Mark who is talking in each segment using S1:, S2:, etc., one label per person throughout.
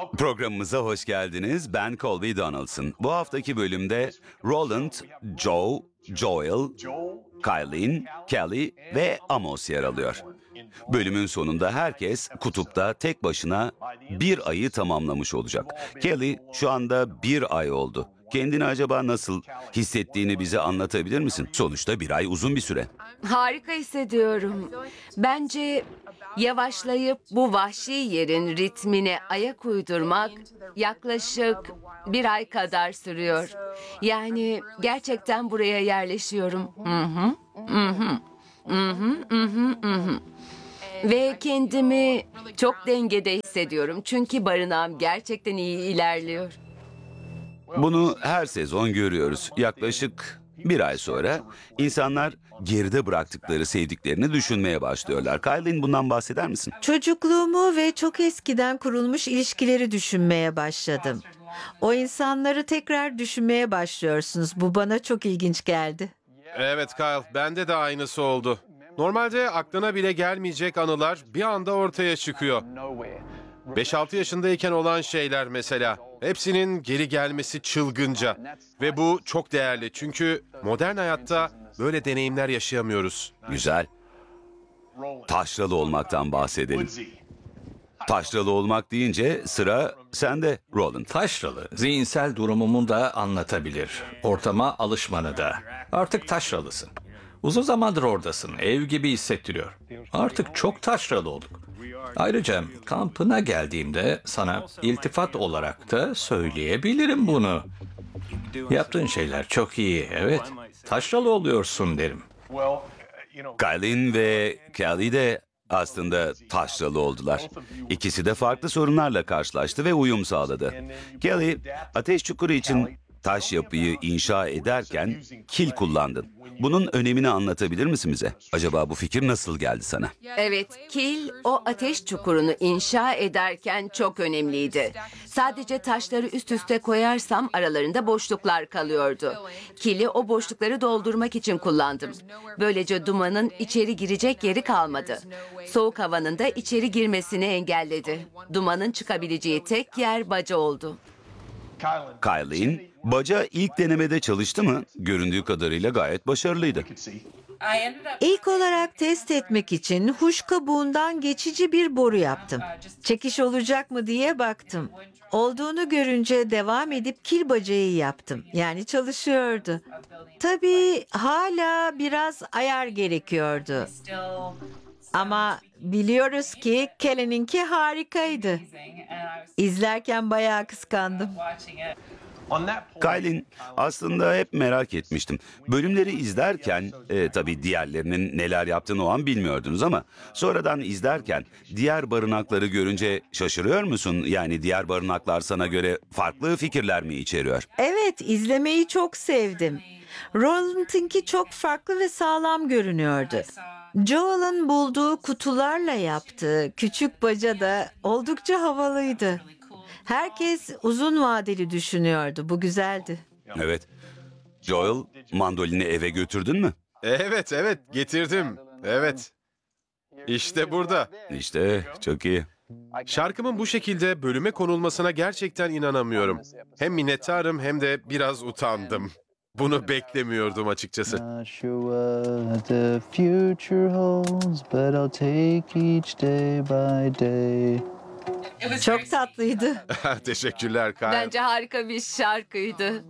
S1: Programımıza hoş geldiniz. Ben Colby Donaldson. Bu haftaki bölümde Roland, Joe, Joel, Kylene, Kelly ve Amos yer alıyor. Bölümün sonunda herkes kutupta tek başına bir ayı tamamlamış olacak. Kelly şu anda bir ay oldu. Kendini acaba nasıl hissettiğini bize anlatabilir misin? Sonuçta bir ay uzun bir süre.
S2: Harika hissediyorum. Bence yavaşlayıp bu vahşi yerin ritmine ayak uydurmak yaklaşık bir ay kadar sürüyor. Yani gerçekten buraya yerleşiyorum. Ve kendimi çok dengede hissediyorum. Çünkü barınağım gerçekten iyi ilerliyor.
S1: Bunu her sezon görüyoruz. Yaklaşık bir ay sonra insanlar geride bıraktıkları sevdiklerini düşünmeye başlıyorlar. Kylie bundan bahseder misin?
S3: Çocukluğumu ve çok eskiden kurulmuş ilişkileri düşünmeye başladım. O insanları tekrar düşünmeye başlıyorsunuz. Bu bana çok ilginç geldi.
S4: Evet Kyle, bende de aynısı oldu. Normalde aklına bile gelmeyecek anılar bir anda ortaya çıkıyor. 5-6 yaşındayken olan şeyler mesela. Hepsinin geri gelmesi çılgınca. Ve bu çok değerli çünkü modern hayatta böyle deneyimler yaşayamıyoruz.
S1: Güzel. Taşralı olmaktan bahsedelim. Taşralı olmak deyince sıra sende Roland.
S5: Taşralı, zihinsel durumumu da anlatabilir. Ortama alışmanı da. Artık taşralısın. Uzun zamandır oradasın, ev gibi hissettiriyor. Artık çok taşralı olduk. Ayrıca kampına geldiğimde sana iltifat olarak da söyleyebilirim bunu. Yaptığın şeyler çok iyi, evet. Taşralı oluyorsun derim.
S1: Kylie ve Kelly de aslında taşralı oldular. İkisi de farklı sorunlarla karşılaştı ve uyum sağladı. Kelly, ateş çukuru için taş yapıyı inşa ederken kil kullandın. Bunun önemini anlatabilir misin bize? Acaba bu fikir nasıl geldi sana?
S2: Evet, kil o ateş çukurunu inşa ederken çok önemliydi. Sadece taşları üst üste koyarsam aralarında boşluklar kalıyordu. Kili o boşlukları doldurmak için kullandım. Böylece dumanın içeri girecek yeri kalmadı. Soğuk havanın da içeri girmesini engelledi. Dumanın çıkabileceği tek yer baca oldu.
S1: Kylie, baca ilk denemede çalıştı mı? Göründüğü kadarıyla gayet başarılıydı.
S3: İlk olarak test etmek için huş kabuğundan geçici bir boru yaptım. Çekiş olacak mı diye baktım. Olduğunu görünce devam edip kil bacayı yaptım. Yani çalışıyordu. Tabii hala biraz ayar gerekiyordu. Ama biliyoruz ki Kelly'ninki harikaydı. İzlerken bayağı kıskandım.
S1: Kylie, aslında hep merak etmiştim. Bölümleri izlerken, tabii diğerlerinin neler yaptığını o an bilmiyordunuz ama sonradan izlerken diğer barınakları görünce şaşırıyor musun? Yani diğer barınaklar sana göre farklı fikirler mi içeriyor?
S3: Evet, izlemeyi çok sevdim. Roland'ınki çok farklı ve sağlam görünüyordu. Joel'ın bulduğu kutularla yaptığı küçük baca da oldukça havalıydı. Herkes uzun vadeli düşünüyordu. Bu güzeldi.
S1: Evet. Joel, mandolini eve götürdün mü?
S4: Evet, getirdim. Evet. İşte burada.
S1: İşte çok iyi.
S4: Şarkımın bu şekilde bölüme konulmasına gerçekten inanamıyorum. Hem minnettarım hem de biraz utandım. Bunu beklemiyordum açıkçası.
S6: Not sure what the future holds, but I'll take each day by day.
S3: Çok tatlıydı.
S4: Teşekkürler Kyle.
S2: Bence harika bir şarkıydı.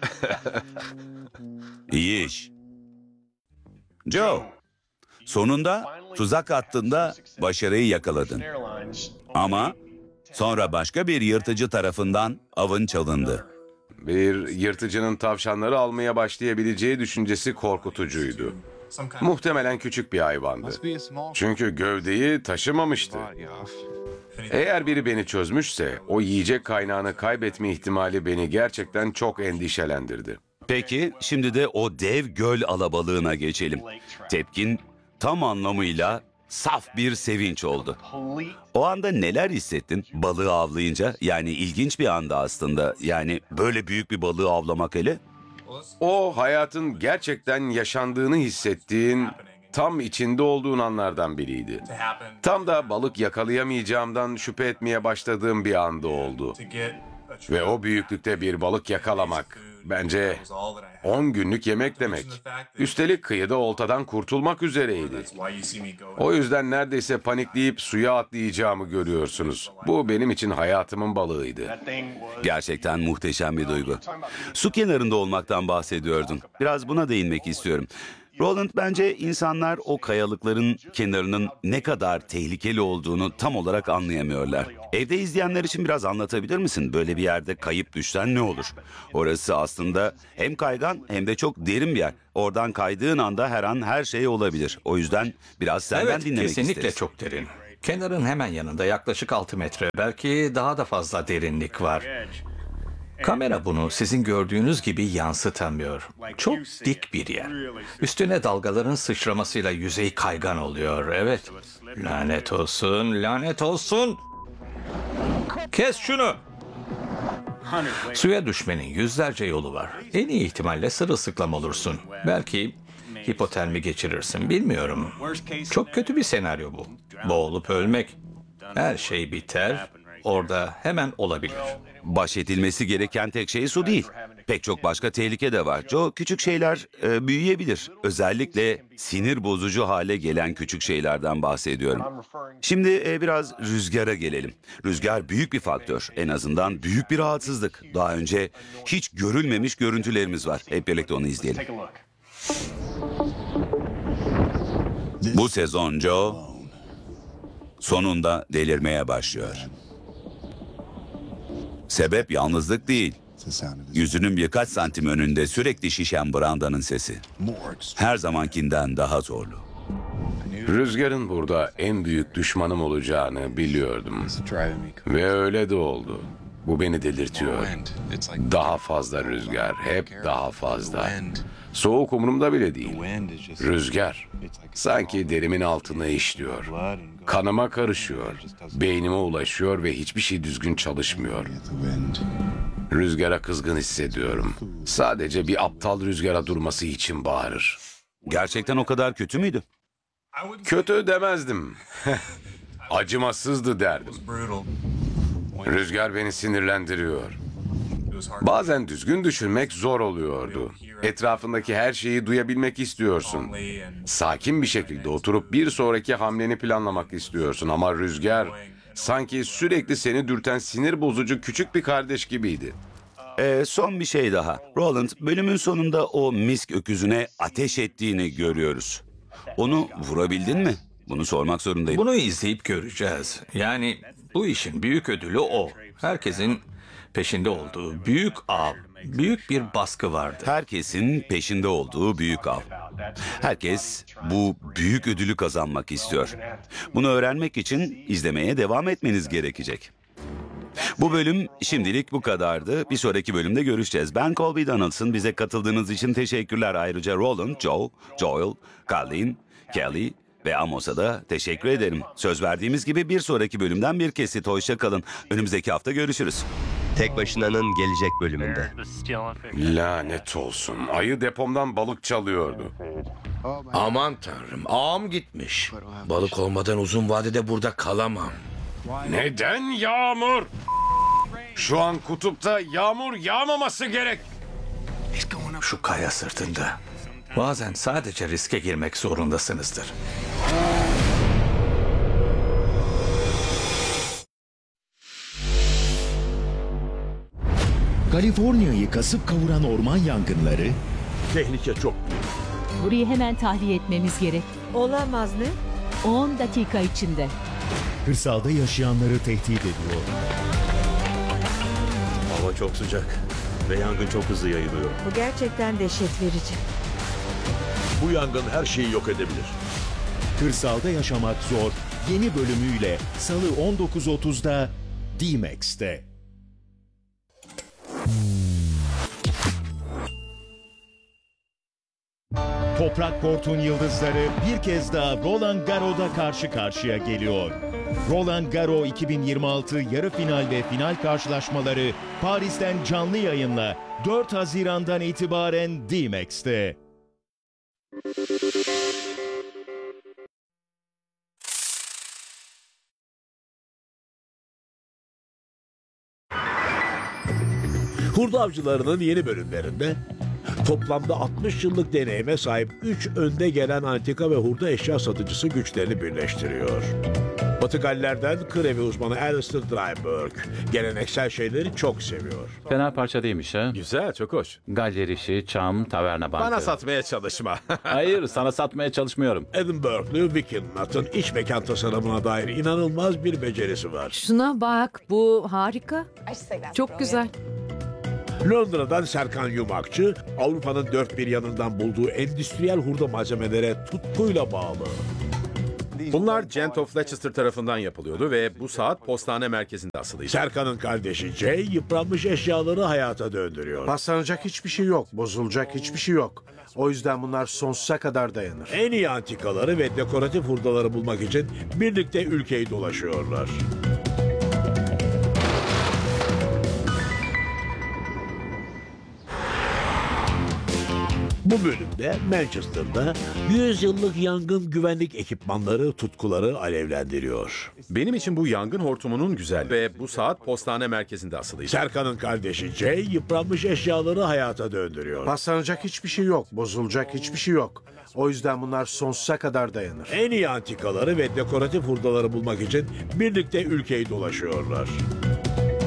S1: İyi iş. Joe, sonunda tuzak attığında başarıyı yakaladın. Ama sonra başka bir yırtıcı tarafından avın çalındı.
S7: Bir yırtıcının tavşanları almaya başlayabileceği düşüncesi korkutucuydu. Muhtemelen küçük bir hayvandı. Çünkü gövdeyi taşımamıştı. Eğer biri beni çözmüşse o yiyecek kaynağını kaybetme ihtimali beni gerçekten çok endişelendirdi.
S1: Peki şimdi de o dev göl alabalığına geçelim. Tepkin tam anlamıyla saf bir sevinç oldu. O anda neler hissettin balığı avlayınca? Yani ilginç bir anda aslında. Yani böyle büyük bir balığı avlamak hele.
S7: O hayatın gerçekten yaşandığını hissettiğin tam içinde olduğun anlardan biriydi. Tam da balık yakalayamayacağımdan şüphe etmeye başladığım bir anda oldu. Ve o büyüklükte bir balık yakalamak bence 10 günlük yemek demek. Üstelik kıyıda oltadan kurtulmak üzereydi. O yüzden neredeyse panikleyip suya atlayacağımı görüyorsunuz. Bu benim için hayatımın balığıydı.
S1: Gerçekten muhteşem bir duygu. Su kenarında olmaktan bahsediyordun. Biraz buna değinmek istiyorum. Roland, bence insanlar o kayalıkların kenarının ne kadar tehlikeli olduğunu tam olarak anlayamıyorlar. Evde izleyenler için biraz anlatabilir misin? Böyle bir yerde kayıp düşsen ne olur? Orası aslında hem kaygan hem de çok derin bir yer. Oradan kaydığın anda her an her şey olabilir. O yüzden biraz senden
S5: Evet,
S1: dinlemek
S5: kesinlikle
S1: isteriz.
S5: çok derin. Kenarın hemen yanında yaklaşık 6 metre, belki daha da fazla derinlik var. Kamera bunu sizin gördüğünüz gibi yansıtamıyor. Çok dik bir yer. Üstüne dalgaların sıçramasıyla yüzey kaygan oluyor. Evet. Lanet olsun, lanet olsun. Kes şunu. Suya düşmenin yüzlerce yolu var. En iyi ihtimalle sırılsıklam olursun. Belki hipotermi geçirirsin, bilmiyorum. Çok kötü bir senaryo bu. Boğulup ölmek. Her şey biter. Orada hemen olabilir.
S1: Baş edilmesi gereken tek şey su değil. Pek çok başka tehlike de var. Joe, küçük şeyler büyüyebilir. Özellikle sinir bozucu hale gelen küçük şeylerden bahsediyorum. Şimdi biraz rüzgara gelelim. Rüzgar büyük bir faktör. En azından büyük bir rahatsızlık. Daha önce hiç görülmemiş görüntülerimiz var. Hep birlikte onu izleyelim. Bu sezon Joe sonunda delirmeye başlıyor. Sebep yalnızlık değil. Yüzünün birkaç santim önünde sürekli şişen brandanın sesi. Her zamankinden daha zorlu.
S7: Rüzgarın burada en büyük düşmanım olacağını biliyordum. Ve öyle de oldu. Bu beni delirtiyor. Daha fazla rüzgar, hep daha fazla. Soğuk umurumda bile değil. Rüzgar sanki derimin altına işliyor. Kanıma karışıyor. Beynime ulaşıyor ve hiçbir şey düzgün çalışmıyor. Rüzgara kızgın hissediyorum. Sadece bir aptal rüzgara durması için bağırır.
S1: Gerçekten o kadar kötü müydü?
S7: Kötü demezdim. Acımasızdı derdim. Rüzgar beni sinirlendiriyor. Bazen düzgün düşünmek zor oluyordu. Etrafındaki her şeyi duyabilmek istiyorsun. Sakin bir şekilde oturup bir sonraki hamleni planlamak istiyorsun ama rüzgar sanki sürekli seni dürten sinir bozucu küçük bir kardeş gibiydi.
S1: Son bir şey daha. Roland, bölümün sonunda o misk öküzüne ateş ettiğini görüyoruz. Onu vurabildin mi? Bunu sormak zorundayım.
S5: Bunu izleyip göreceğiz. Yani bu işin büyük ödülü o. Herkesin peşinde olduğu büyük av, büyük bir baskı vardı.
S1: Herkesin peşinde olduğu büyük av. Herkes bu büyük ödülü kazanmak istiyor. Bunu öğrenmek için izlemeye devam etmeniz gerekecek. Bu bölüm şimdilik bu kadardı. Bir sonraki bölümde görüşeceğiz. Ben Colby Donaldson. Bize katıldığınız için teşekkürler. Ayrıca Roland, Joe, Joel, Colleen, Kelly ve Amos'a da teşekkür ederim. Söz verdiğimiz gibi bir sonraki bölümden bir kesit. Hoşça kalın. Önümüzdeki hafta görüşürüz.
S8: Tek Başına'nın gelecek bölümünde.
S7: Lanet olsun. Ayı depomdan balık çalıyordu.
S9: Aman tanrım, ağam gitmiş. Balık olmadan uzun vadede burada kalamam.
S7: Neden yağmur? Şu an kutupta yağmur yağmaması gerek.
S5: Şu kaya sırtında. Bazen sadece riske girmek zorundasınızdır.
S10: Kaliforniya'yı kasıp kavuran orman yangınları,
S11: Tehlike çok büyük.
S12: Burayı hemen tahliye etmemiz gerek.
S3: Olamaz ne?
S12: 10 dakika içinde.
S10: kırsalda yaşayanları tehdit ediyor.
S11: Hava çok sıcak ve yangın çok hızlı yayılıyor.
S3: Bu gerçekten dehşet verici.
S11: Bu yangın her şeyi yok edebilir.
S10: Kırsalda yaşamak zor yeni bölümüyle Salı 19.30'da D-Max'te. Toprak Port'un yıldızları bir kez daha Roland Garros'da karşı karşıya geliyor. Roland Garros 2026 yarı final ve final karşılaşmaları Paris'ten canlı yayınla 4 Haziran'dan itibaren D-Max'te.
S11: Hurda Avcıları'nın yeni bölümlerinde toplamda 60 yıllık deneyime sahip 3 önde gelen antika ve hurda eşya satıcısı güçlerini birleştiriyor. Batı Galler'den kır evi uzmanı Alistair Dryburgh geleneksel şeyleri çok seviyor.
S13: Fena parça değilmiş ha.
S4: Güzel, çok hoş.
S13: Galler işi, çam, taverna bankı.
S4: Bana satmaya çalışma.
S13: Hayır, sana satmaya çalışmıyorum.
S11: Edinburgh'lu Vicky Nutt'ın iç mekan tasarımına dair inanılmaz bir becerisi var.
S14: Şuna bak, bu harika. Çok güzel.
S11: Londra'dan Serkan Yumakçı, Avrupa'nın dört bir yanından bulduğu endüstriyel hurda malzemelere tutkuyla bağlı.
S4: Bunlar Gent of Leicester tarafından yapılıyordu ve bu saat postane merkezinde asılıydı.
S11: Serkan'ın kardeşi Jay, yıpranmış eşyaları hayata döndürüyor.
S15: Paslanacak hiçbir şey yok, bozulacak hiçbir şey yok. O yüzden bunlar sonsuza kadar dayanır.
S11: En iyi antikaları ve dekoratif hurdaları bulmak için birlikte ülkeyi dolaşıyorlar. Bu bölümde Manchester'da 100 yıllık yangın güvenlik ekipmanları tutkuları alevlendiriyor.
S4: Benim için bu yangın hortumunun güzel ve bu saat postane merkezinde asılıydı.
S11: Serkan'ın kardeşi Jay, yıpranmış eşyaları hayata döndürüyor.
S15: Paslanacak hiçbir şey yok, bozulacak hiçbir şey yok. O yüzden bunlar sonsuza kadar dayanır.
S11: En iyi antikaları ve dekoratif hurdaları bulmak için birlikte ülkeyi dolaşıyorlar.